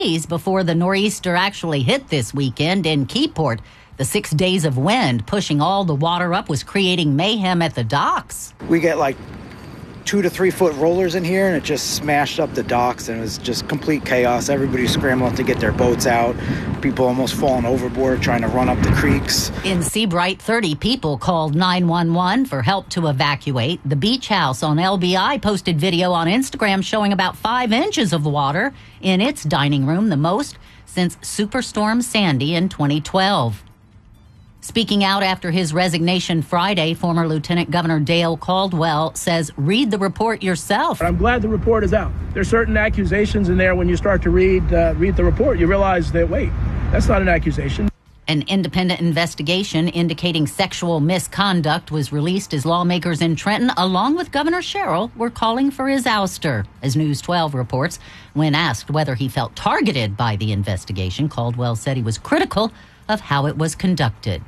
days before the nor'easter actually hit this weekend in Keyport. The 6 days of wind pushing all the water up was creating mayhem at the docks. We get like 2 to 3 foot rollers in here, and it just smashed up the docks, and it was just complete chaos. Everybody scrambling to get their boats out. People almost falling overboard trying to run up the creeks. In Seabright, 30 people called 911 for help to evacuate. The beach house on LBI posted video on Instagram showing about 5 inches of water in its dining room, the most since Superstorm Sandy in 2012. Speaking out after his resignation Friday, former Lieutenant Governor Dale Caldwell says, read the report yourself. I'm glad the report is out. There's certain accusations in there. When you start to read the report, you realize that, wait, that's not an accusation. An independent investigation indicating sexual misconduct was released as lawmakers in Trenton, along with Governor Sherrill, were calling for his ouster. As News 12 reports, when asked whether he felt targeted by the investigation, Caldwell said he was critical of how it was conducted.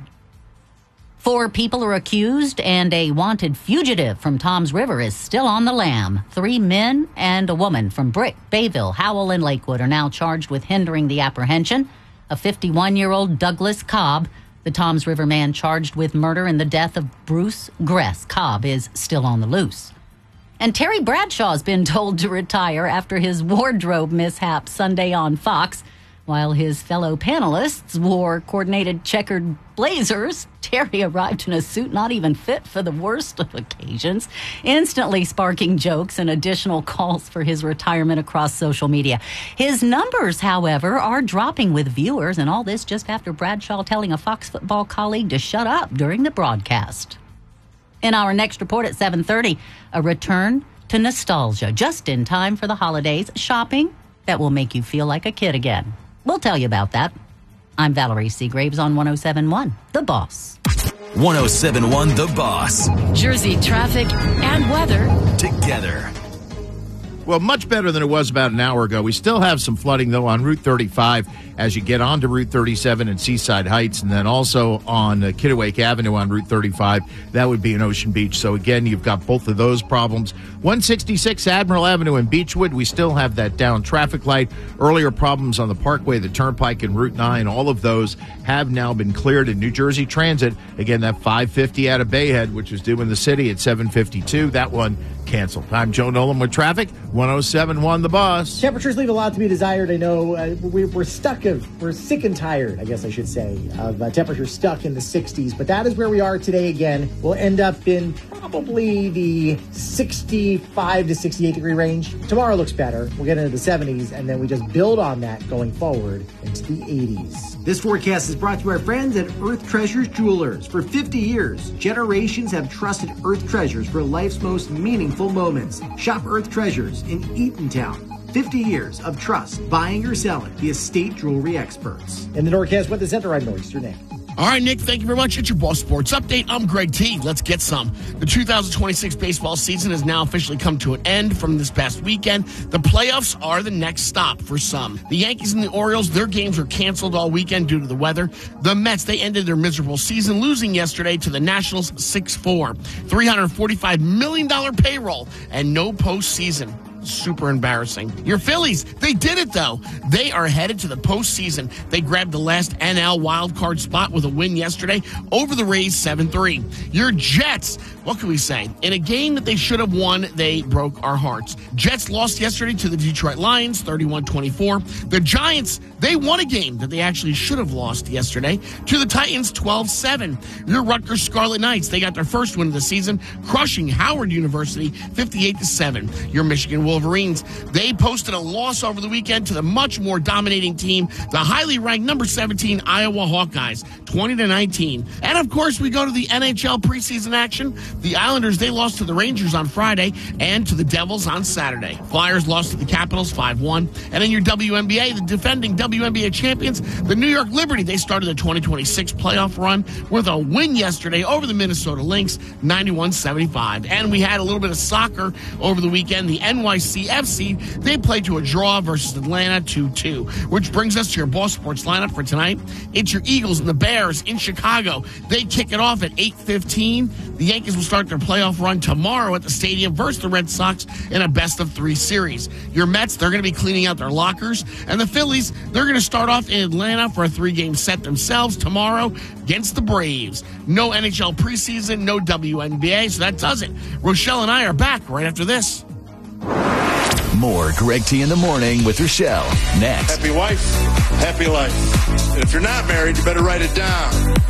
4 people are accused, and a wanted fugitive from Toms River is still on the lam. 3 men and a woman from Brick, Bayville, Howell, and Lakewood are now charged with hindering the apprehension of 51-year-old Douglas Cobb. The Toms River man charged with murder in the death of Bruce Gress. Cobb is still on the loose. And Terry Bradshaw's been told to retire after his wardrobe mishap Sunday on Fox. While his fellow panelists wore coordinated checkered blazers, Terry arrived in a suit not even fit for the worst of occasions, instantly sparking jokes and additional calls for his retirement across social media. His numbers, however, are dropping with viewers, and all this just after Bradshaw telling a Fox football colleague to shut up during the broadcast. In our next report at 7:30, a return to nostalgia, just in time for the holidays, shopping that will make you feel like a kid again. We'll tell you about that. I'm Valerie Seagraves on 107.1 The Boss. 107.1 The Boss. Jersey traffic and weather together. Well, much better than it was about an hour ago. We still have some flooding, though, on Route 35 as you get onto Route 37 in Seaside Heights, and then also on Kittiwake Avenue on Route 35. That would be in Ocean Beach. So, again, you've got both of those problems. 166 Admiral Avenue in Beechwood, we still have that down traffic light. Earlier problems on the Parkway, the Turnpike, and Route 9. All of those have now been cleared in New Jersey Transit. Again, that 550 out of Bayhead, which is due in the city at 7:52. That one canceled. I'm Joe Nolan with traffic. 107.1 The Boss. Temperatures leave a lot to be desired. I know we're sick and tired, I guess I should say, of temperatures stuck in the 60s. But that is where we are today again. We'll end up in probably the 65 to 68 degree range. Tomorrow looks better. We'll get into the 70s, and then we just build on that going forward into the 80s. This forecast is brought to our friends at Earth Treasures Jewelers. For 50 years, generations have trusted Earth Treasures for life's most meaningful moments. Shop Earth Treasures in Eatontown. 50 years of trust, buying or selling, the estate jewelry experts. In the Norcast with the Center, I'm Nor'easter Nick. All right, Nick, thank you very much. It's your Boss Sports Update. I'm Greg T. Let's get some. The 2026 baseball season has now officially come to an end from this past weekend. The playoffs are the next stop for some. The Yankees and the Orioles, their games were canceled all weekend due to the weather. The Mets, they ended their miserable season, losing yesterday to the Nationals 6-4. $345 million payroll and no postseason. Super embarrassing. Your Phillies, they did it, though. They are headed to the postseason. They grabbed the last NL wildcard spot with a win yesterday over the Rays 7-3. Your Jets, what can we say? In a game that they should have won, they broke our hearts. Jets lost yesterday to the Detroit Lions, 31-24. The Giants, they won a game that they actually should have lost yesterday to the Titans, 12-7. Your Rutgers Scarlet Knights, they got their first win of the season, crushing Howard University, 58-7. Your Michigan Wolverines, they posted a loss over the weekend to the much more dominating team, the highly ranked number 17 Iowa Hawkeyes, 20-19. And of course, we go to the NHL preseason action. The Islanders, they lost to the Rangers on Friday and to the Devils on Saturday. Flyers lost to the Capitals 5-1. And in your WNBA, the defending WNBA champions, the New York Liberty, they started the 2026 playoff run with a win yesterday over the Minnesota Lynx, 91-75. And we had a little bit of soccer over the weekend. The NYC CF seed. They played to a draw versus Atlanta 2-2, which brings us to your Ball Sports lineup for tonight. It's your Eagles and the Bears in Chicago. They kick it off at 8:15. The Yankees will start their playoff run tomorrow at the stadium versus the Red Sox in a best-of-3 series. Your Mets, they're going to be cleaning out their lockers. And the Phillies, they're going to start off in Atlanta for a 3-game set themselves tomorrow against the Braves. No NHL preseason, no WNBA, so that does it. Rochelle and I are back right after this. More Greg T in the Morning with Rochelle. Next. Happy wife, happy life. And if you're not married, you better write it down.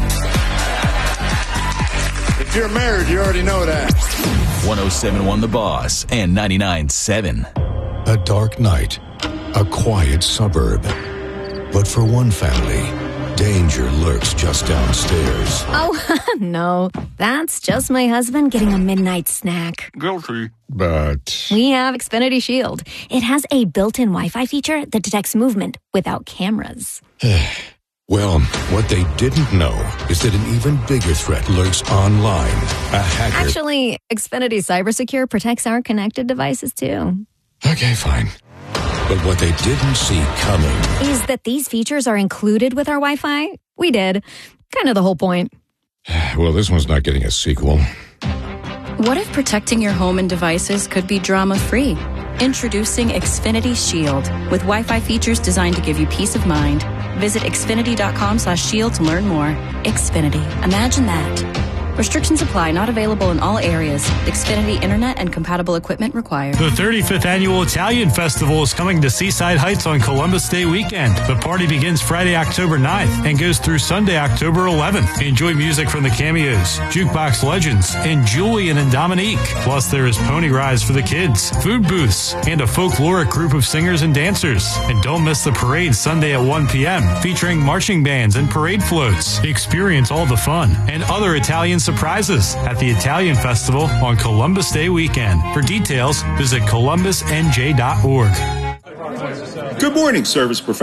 If you're married, you already know that. 107.1 The Boss and 99.7. A dark night, a quiet suburb. But for one family, danger lurks just downstairs. Oh, no. That's just my husband getting a midnight snack. Guilty. But We have Xfinity Shield. It has a built-in Wi-Fi feature that detects movement without cameras. well, what they didn't know is that an even bigger threat lurks online. A hacker. Actually, Xfinity CyberSecure protects our connected devices, too. Okay, fine. But what they didn't see coming is that these features are included with our Wi-Fi. We did. Kind of the whole point. Well, this one's not getting a sequel. What if protecting your home and devices could be drama-free? Introducing Xfinity Shield with Wi-Fi features designed to give you peace of mind. Visit Xfinity.com/shield to learn more. Xfinity. Imagine that. Restrictions apply. Not available in all areas. Xfinity Internet and compatible equipment required. The 35th Annual Italian Festival is coming to Seaside Heights on Columbus Day weekend. The party begins Friday, October 9th and goes through Sunday, October 11th. Enjoy music from the Cameos, Jukebox Legends, and Julian and Dominique. Plus, there is pony rides for the kids, food booths, and a folkloric group of singers and dancers. And don't miss the parade Sunday at 1 p.m. featuring marching bands and parade floats. Experience all the fun and other Italian surprises at the Italian Festival on Columbus Day weekend. For details, visit columbusnj.org. Good morning, service professionals.